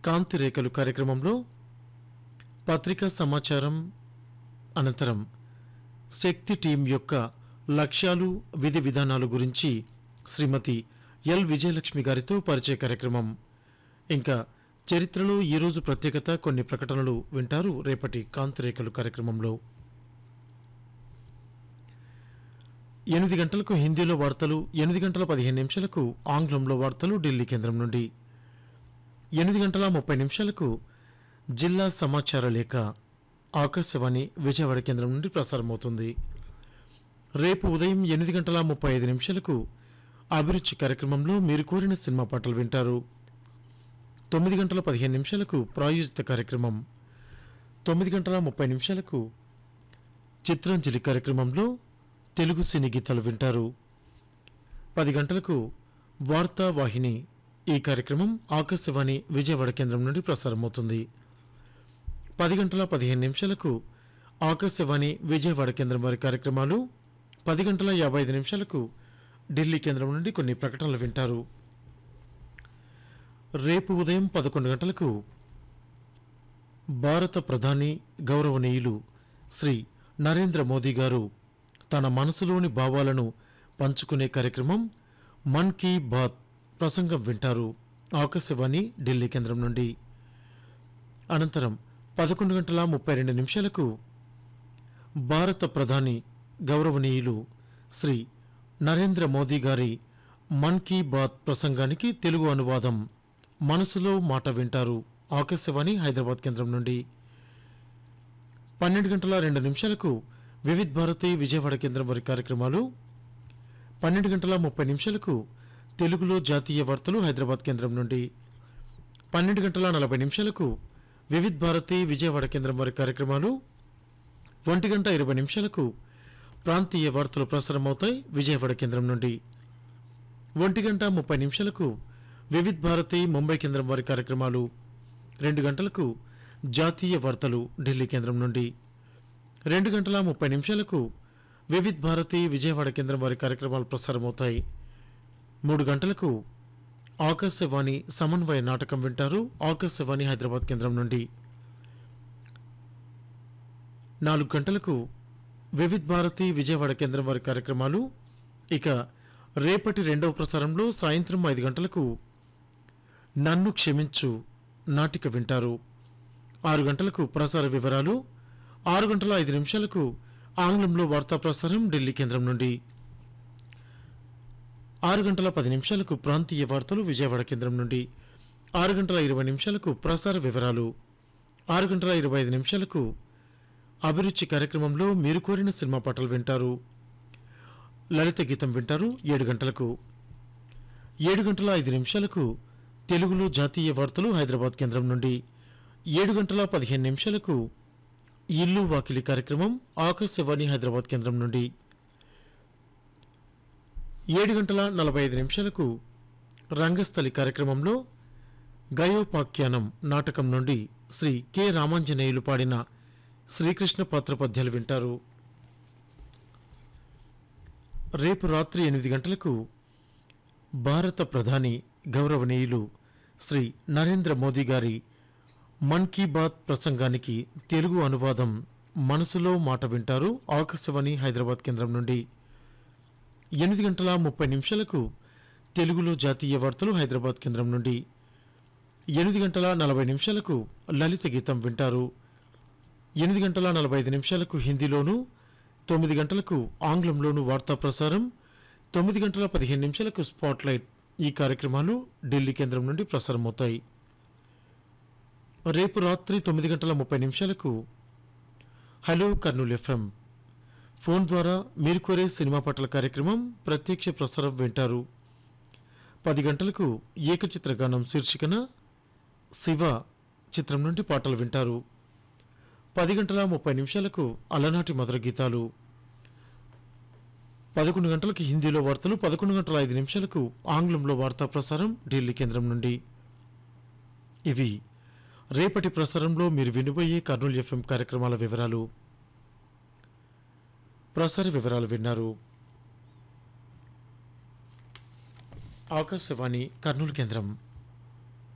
కాంతి రేఖలు కార్యక్రమంలో పత్రికా సమాచారం అనంతరం శక్తి టీం యొక్క లక్ష్యాలు విధి విధానాలు గురించి శ్రీమతి ఎల్ విజయలక్ష్మి గారితో పరిచయ కార్యక్రమం. ఇంకా చరిత్రలో ఈరోజు ప్రత్యేకత కొన్ని ప్రకటనలు వింటారు రేపటి కాంతి రేఖలు కార్యక్రమంలో. 8 గంటలకు హిందీలో వార్తలు, 8 గంటల 15 నిమిషాలకు ఆంగ్లంలో వార్తలు ఢిల్లీ కేంద్రం నుండి, 8 గంటల 30 నిమిషాలకు జిల్లా సమాచార లేఖ ఆకాశవాణి విజయవాడ కేంద్రం నుండి ప్రసారమవుతుంది. రేపు ఉదయం 8 గంటల 35 నిమిషాలకు అభిరుచి కార్యక్రమంలో మీరు కోరిన సినిమా పాటలు వింటారు. 9 గంటల 15 నిమిషాలకు ప్రాయోజిత కార్యక్రమం, 9 గంటల 30 నిమిషాలకు చిత్రాంజలి కార్యక్రమంలో తెలుగు సినీ గీతాలు వింటారు. 10 గంటలకు వార్తా వాహిని ఈ కార్యక్రమం ఆకాశవాణి విజయవాడ కేంద్రం నుండి ప్రసారమవుతుంది. 10 గంటల 15 నిమిషాలకు ఆకాశవాణి విజయవాడ కేంద్రం వారి కార్యక్రమాలు, 10 గంటల 55 నిమిషాలకు ఢిల్లీ కేంద్రం నుండి కొన్ని ప్రకటనలు వింటారు. రేపు ఉదయం 11 గంటలకు భారత ప్రధాని గౌరవనీయులు శ్రీ నరేంద్ర మోదీ గారు తన మనసులోని భావాలను పంచుకునే కార్యక్రమం మన్ కీ బాత్ ప్రసంగం వింటారు ఆకాశవాణి ఢిల్లీ కేంద్రం నుండి. అనంతరం 11 గంటల 32 నిమిషాలకు భారత ప్రధాని గౌరవనీయులు శ్రీ నరేంద్ర మోదీ గారి మన్ కీ బాత్ ప్రసంగానికి తెలుగు అనువాదం మనసులో మాట వింటారు ఆకాశవాణి హైదరాబాద్ కేంద్రం నుండి. 12 గంటల 2 నిమిషాలకు వివిధ్ భారతి విజయవాడ కేంద్రం వారి కార్యక్రమాలు, 12 గంటల 30 నిమిషాలకు తెలుగులో జాతీయ వార్తలు హైదరాబాద్ కేంద్రం నుండి, 12 గంటల 40 నిమిషాలకు వివిధ్ భారతి విజయవాడ కేంద్రం వారి కార్యక్రమాలు, 1 గంట 20 నిమిషాలకు ప్రాంతీయ వార్తలు ప్రసారమవుతాయి విజయవాడ కేంద్రం నుండి, 1 గంట 30 నిమిషాలకు వివిధ్ భారతి ముంబై కేంద్రం వారి కార్యక్రమాలు, 2 గంటలకు జాతీయ వార్తలు ఢిల్లీ కేంద్రం నుండి, 2 గంటల 30 నిమిషాలకు వివిధ్ భారతి విజయవాడ కేంద్రం వారి కార్యక్రమాలు ప్రసారమవుతాయి. 3 గంటలకు ఆకాశవాణి సమన్వయ నాటకం వింటారు ఆకాశవాణి హైదరాబాద్ కేంద్రం నుండి. 4 గంటలకు వివిధ్ భారతి విజయవాడ కేంద్రం వారి కార్యక్రమాలు. ఇక రేపటి రెండవ ప్రసారంలో సాయంత్రం 5 గంటలకు నన్ను క్షమించు నాటిక వింటారు. 6 గంటలకు ప్రసార వివరాలు, 6 గంటల 5 నిమిషాలకు ఆంగ్లంలో వార్తా ప్రసారం ఢిల్లీ కేంద్రం నుండి, 6 గంటల 10 నిమిషాలకు ప్రాంతీయ వార్తలు విజయవాడ కేంద్రం నుండి, 6 గంటల 20 నిమిషాలకు ప్రసార వివరాలు, 6 గంటల 25 నిమిషాలకు అభిరుచి కార్యక్రమంలో మీరు కోరిన సినిమా పాటలు వింటారు. లలిత గీతం వింటారు. 7 గంటలకు, 7 గంటల 5 నిమిషాలకు తెలుగులో జాతీయ వార్తలు హైదరాబాద్ కేంద్రం నుండి, 7 గంటల 15 నిమిషాలకు ఇల్లు వాకిలి కార్యక్రమం ఆకాశవాణి హైదరాబాద్ కేంద్రం నుండి, 7 గంటల 45 నిమిషాలకు రంగస్థలి కార్యక్రమంలో గయోపాఖ్యానం నాటకం నుండి శ్రీ కె రామాంజనేయులు పాడిన శ్రీకృష్ణ పాత్ర పద్యాలు వింటారు. రేపు రాత్రి 8 గంటలకు భారత ప్రధాని గౌరవనీయులు శ్రీ నరేంద్ర మోదీ గారి మన్ కీ బాత్ ప్రసంగానికి తెలుగు అనువాదం మనసులో మాట వింటారు ఆకాశవాణి హైదరాబాద్ కేంద్రం నుండి. 8 గంటల 30 నిమిషాలకు తెలుగులో జాతీయ వార్తలు హైదరాబాద్ కేంద్రం నుండి, 8 గంటల 40 నిమిషాలకు లలిత గీతం వింటారు. 8 గంటల 45 నిమిషాలకు హిందీలోను, 9 గంటలకు ఆంగ్లంలోను వార్తా ప్రసారం, 9 గంటల 15 నిమిషాలకు స్పాట్లైట్ ఈ కార్యక్రమాలు ఢిల్లీ కేంద్రం నుండి ప్రసారమవుతాయి. రేపు రాత్రి 9 గంటల 30 నిమిషాలకు హలో కర్నూలు ఎఫ్ఎం ఫోన్ ద్వారా మీరు కోరే సినిమా పాటల కార్యక్రమం ప్రత్యక్ష ప్రసారం వింటారు. 10 గంటలకు ఏకచిత్రగానం శీర్షికన శివ చిత్రం నుండి పాటలు వింటారు. 10 గంటల 30 నిమిషాలకు అలనాటి మధుర గీతాలు, 11 గంటలకు హిందీలో వార్తలు, 11 గంటల 5 నిమిషాలకు ఆంగ్లంలో వార్తా ప్రసారం ఢిల్లీ కేంద్రం నుండి. ఇవి రేపటి ప్రసారంలో మీరు వినబోయే కర్నూలు ఎఫ్ఎం కార్యక్రమాల వివరాలు. ప్రసార వివరాలు విన్నారు. ఆకాశవాణి కర్నూలు కేంద్రం.